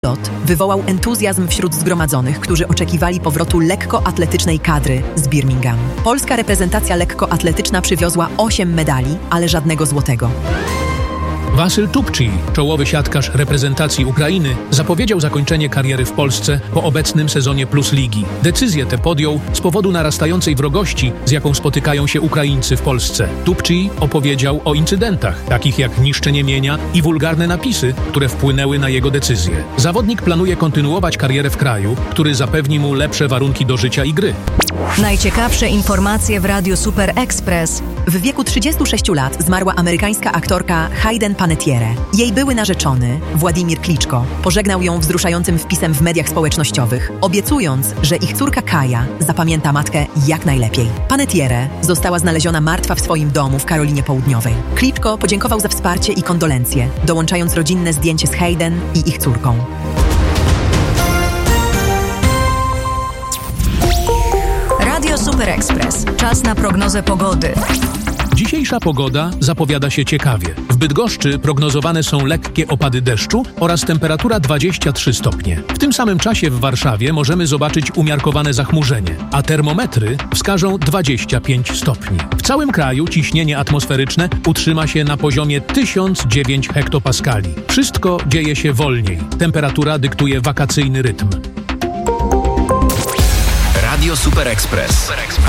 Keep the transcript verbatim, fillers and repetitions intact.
Lot wywołał entuzjazm wśród zgromadzonych, którzy oczekiwali powrotu lekkoatletycznej kadry z Birmingham. Polska reprezentacja lekkoatletyczna przywiozła osiem medali, ale żadnego złotego. Wasyl Tupczy, czołowy siatkarz reprezentacji Ukrainy, zapowiedział zakończenie kariery w Polsce po obecnym sezonie Plus Ligi. Decyzję tę podjął z powodu narastającej wrogości, z jaką spotykają się Ukraińcy w Polsce. Tupczy opowiedział o incydentach, takich jak niszczenie mienia i wulgarne napisy, które wpłynęły na jego decyzję. Zawodnik planuje kontynuować karierę w kraju, który zapewni mu lepsze warunki do życia i gry. Najciekawsze informacje w Radiu Super Express. W wieku trzydziestu sześciu lat zmarła amerykańska aktorka Hayden Panettiere. Jej były narzeczony, Władimir Kliczko, pożegnał ją wzruszającym wpisem w mediach społecznościowych, obiecując, że ich córka Kaja zapamięta matkę jak najlepiej. Panettiere została znaleziona martwa w swoim domu w Karolinie Południowej. Kliczko podziękował za wsparcie i kondolencje, dołączając rodzinne zdjęcie z Hayden i ich córką. Radio Super Express. Czas na prognozę pogody. Dzisiejsza pogoda zapowiada się ciekawie. W Bydgoszczy prognozowane są lekkie opady deszczu oraz temperatura dwadzieścia trzy stopnie. W tym samym czasie w Warszawie możemy zobaczyć umiarkowane zachmurzenie, a termometry wskażą dwadzieścia pięć stopni. W całym kraju ciśnienie atmosferyczne utrzyma się na poziomie tysiąc dziewięć hektopaskali. Wszystko dzieje się wolniej. Temperatura dyktuje wakacyjny rytm. Radio Super Express.